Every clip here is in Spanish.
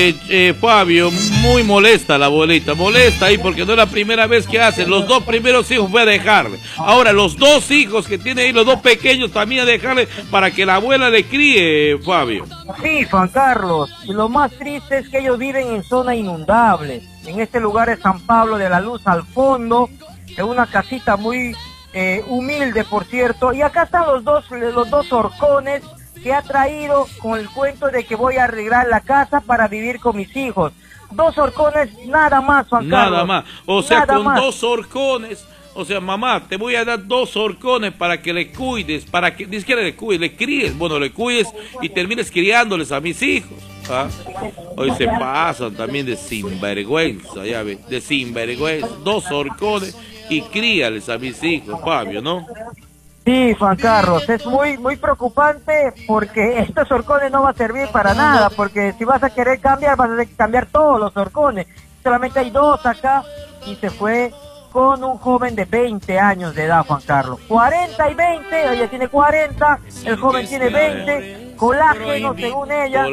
Fabio, muy molesta la abuelita, molesta ahí porque no es la primera vez que hace. Los dos primeros hijos fue a dejarle. Ahora los dos hijos que tiene ahí, los dos pequeños, también a dejarle para que la abuela le críe, Fabio. Sí, Juan Carlos, y lo más triste es que ellos viven en zona inundable. En este lugar es San Pablo de la Luz al fondo, en una casita muy humilde, por cierto. Y acá están los dos horcones que ha traído con el cuento de que voy a arreglar la casa para vivir con mis hijos. 2 horcones, nada más, Juan Carlos. Nada más, o sea, nada con más. 2 horcones, o sea, mamá, te voy a dar 2 horcones para que le cuides, para que, ni siquiera le cuides, le críes, bueno, le cuides y termines criándoles a mis hijos. ¿Ah? Hoy se pasan también de sinvergüenza, ya ves, de sinvergüenza, 2 horcones y críales a mis hijos, Fabio, ¿no? Sí, Juan Carlos, es muy preocupante porque estos horcones no va a servir para nada, porque si vas a querer cambiar, vas a tener que cambiar todos los horcones. Solamente hay 2 acá y se fue con un joven de 20 años de edad, Juan Carlos. 40 y 20, ella tiene 40, el joven tiene 20, colágeno según ella.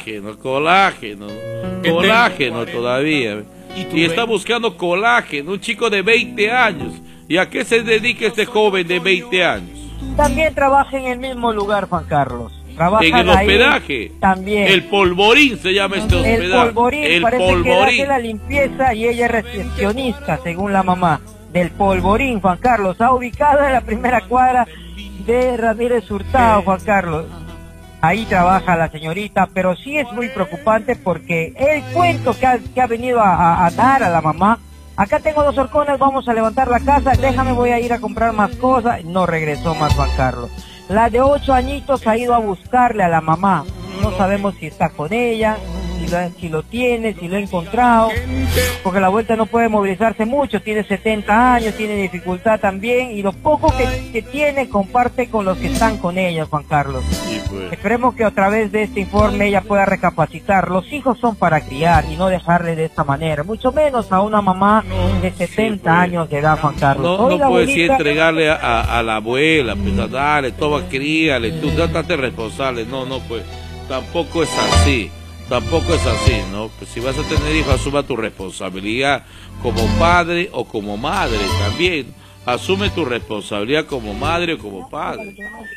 Colágeno todavía. Y está buscando colágeno, un chico de 20 años. ¿Y a qué se dedica este joven de 20 años? También trabaja en el mismo lugar, Juan Carlos. Trabaja en el hospedaje. Ahí, también. El Polvorín se llama este hospedaje. El Polvorín, parece que hace la limpieza y ella es recepcionista, según la mamá del Polvorín, Juan Carlos. Está ubicado en la primera cuadra de Ramírez Hurtado, Juan Carlos. Ahí trabaja la señorita, pero sí es muy preocupante porque el cuento que ha venido a dar a la mamá: acá tengo 2 horcones, vamos a levantar la casa, déjame, voy a ir a comprar más cosas. No regresó más, Juan Carlos. La de 8 añitos ha ido a buscarle a la mamá. No sabemos si está con ella, si lo tiene, si lo ha encontrado, porque la vuelta no puede movilizarse mucho, tiene 70 años, tiene dificultad también, y lo poco que tiene comparte con los que están con ella, Juan Carlos. Sí, pues. Esperemos que a través de este informe ella pueda recapacitar. Los hijos son para criar y no dejarle de esta manera, mucho menos a una mamá de 70 años de edad, Juan Carlos. No puedes entregarle a la abuela, pues a darle, toma, críale, tú trátate responsable. No, pues tampoco es así. Tampoco es así, ¿no? Pues si vas a tener hijos, asuma tu responsabilidad como padre o como madre también. Asume tu responsabilidad como madre o como padre.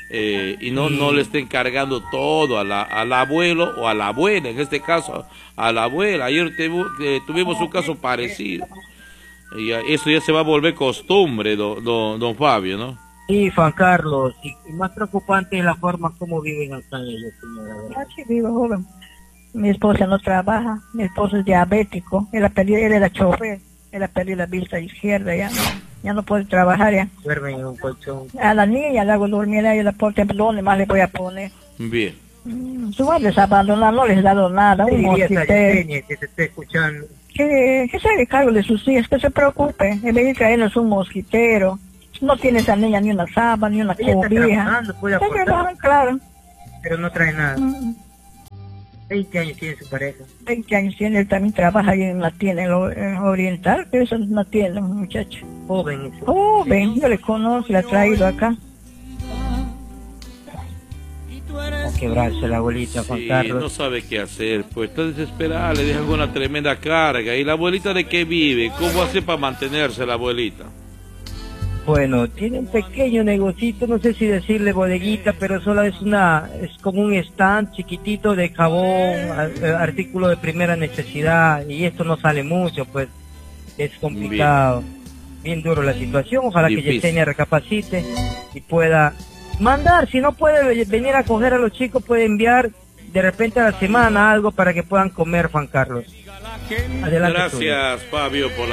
Y no le estén cargando todo al abuelo o a la abuela, en este caso a la abuela. Ayer tuvimos un caso parecido. Y eso ya se va a volver costumbre, don Fabio, ¿no? Sí, Juan Carlos. Y más preocupante es la forma como viven acá ellos, señora. Aquí vivo, joven. Mi esposa no trabaja, mi esposo es diabético, él era chofer, él ha perdido la vista izquierda, ya no puede trabajar ya. Duerme en un colchón. A la niña le hago dormir a ella, por ejemplo, ¿dónde más le voy a poner? Bien. Su madre les abandonado, no les ha dado nada, un mosquitero. Que se esté escuchando. Que se haga cargo de sus hijas, que se preocupe, el venir a él es un mosquitero, no tiene esa niña ni una sábana, ni una cobija. Está trabajando, claro. Pero no trae nada. 20 años tiene su pareja. 20 años tiene, él también trabaja ahí en la tienda en Oriental, pero eso es una tienda, un muchacho. Joven. Joven, yo le conozco, le ha traído acá. A quebrarse la abuelita, Juan Carlos. No sabe qué hacer, pues está desesperada, le dejan una tremenda carga. ¿Y la abuelita de qué vive? ¿Cómo hace para mantenerse la abuelita? Bueno, tiene un pequeño negocito, no sé si decirle bodeguita, pero solo es como un stand chiquitito de jabón, artículo de primera necesidad, y esto no sale mucho, pues es complicado, bien duro la situación. Ojalá que Yesenia recapacite y pueda mandar, si no puede venir a coger a los chicos, puede enviar de repente a la semana algo para que puedan comer, Juan Carlos. Adelante. Gracias, Fabio, por la